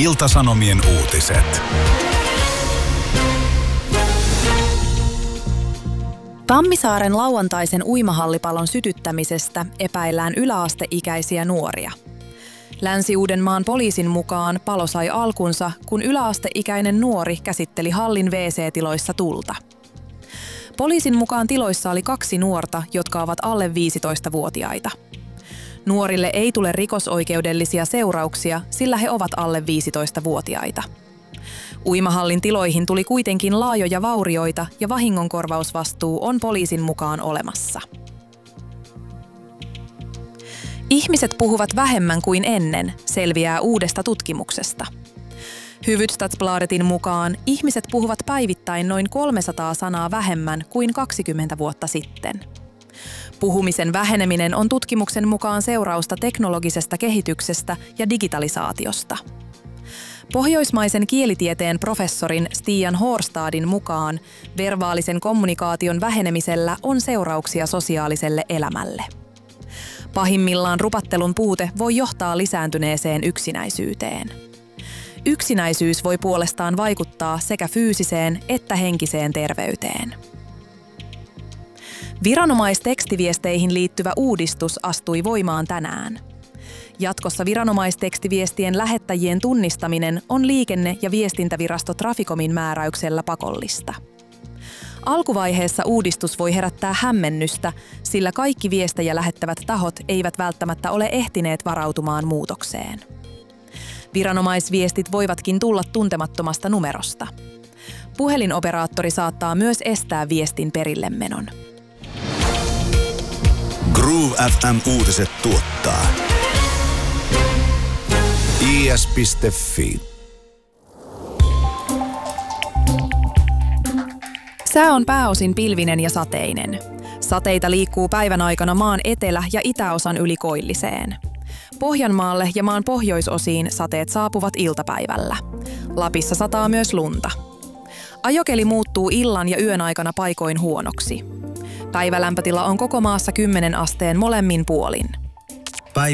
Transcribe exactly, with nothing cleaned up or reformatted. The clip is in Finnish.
Ilta-Sanomien uutiset. Tammisaaren lauantaisen uimahallipalon sytyttämisestä epäillään yläasteikäisiä nuoria. Länsi-Uudenmaan poliisin mukaan palo sai alkunsa, kun yläasteikäinen nuori käsitteli hallin wee see-tiloissa tulta. Poliisin mukaan tiloissa oli kaksi nuorta, jotka ovat alle viisitoistavuotiaita. Nuorille ei tule rikosoikeudellisia seurauksia, sillä he ovat alle viisitoistavuotiaita. Uimahallin tiloihin tuli kuitenkin laajoja vaurioita ja vahingonkorvausvastuu on poliisin mukaan olemassa. Ihmiset puhuvat vähemmän kuin ennen, selviää uudesta tutkimuksesta. Hufvudstadsbladetin mukaan ihmiset puhuvat päivittäin noin kolmesataa sanaa vähemmän kuin kaksikymmentä vuotta sitten. Puhumisen väheneminen on tutkimuksen mukaan seurausta teknologisesta kehityksestä ja digitalisaatiosta. Pohjoismaisen kielitieteen professorin Stian Hårstadin mukaan verbaalisen kommunikaation vähenemisellä on seurauksia sosiaaliselle elämälle. Pahimmillaan rupattelun puute voi johtaa lisääntyneeseen yksinäisyyteen. Yksinäisyys voi puolestaan vaikuttaa sekä fyysiseen että henkiseen terveyteen. Viranomaistekstiviesteihin liittyvä uudistus astui voimaan tänään. Jatkossa viranomaistekstiviestien lähettäjien tunnistaminen on Liikenne- ja viestintävirasto Traficomin määräyksellä pakollista. Alkuvaiheessa uudistus voi herättää hämmennystä, sillä kaikki viestejä lähettävät tahot eivät välttämättä ole ehtineet varautumaan muutokseen. Viranomaisviestit voivatkin tulla tuntemattomasta numerosta. Puhelinoperaattori saattaa myös estää viestin perillemenon. Groove F M-uutiset tuottaa i s piste f i. Sää on pääosin pilvinen ja sateinen. Sateita liikkuu päivän aikana maan etelä- ja itäosan yli koilliseen. Pohjanmaalle ja maan pohjoisosiin sateet saapuvat iltapäivällä. Lapissa sataa myös lunta. Ajokeli muuttuu illan ja yön aikana paikoin huonoksi. Päivälämpötila on koko maassa kymmenen asteen molemmin puolin.